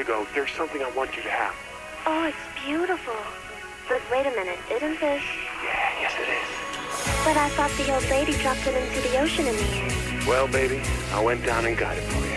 you go. There's something I want you to have. Oh, it's beautiful. But wait a minute, isn't this... Yeah, yes it is. But I thought the old lady dropped it into the ocean in the end. Well, baby, I went down and got it for you.